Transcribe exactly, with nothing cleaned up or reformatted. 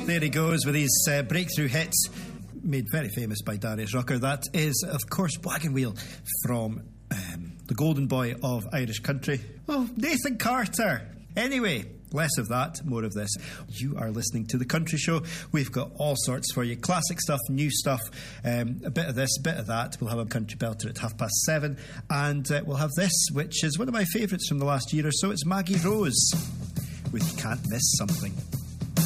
There he goes with his uh, breakthrough hits, made very famous by Darius Rucker. That is, of course, Wagon Wheel from um, the golden boy of Irish country. Oh, Nathan Carter. Anyway, less of that, more of this. You are listening to The Country Show. We've got all sorts for you. Classic stuff, new stuff, um, a bit of this, a bit of that. We'll have a country belter at half past seven. And uh, we'll have this, which is one of my favourites from the last year or so. It's Maggie Rose with Can't Miss Something.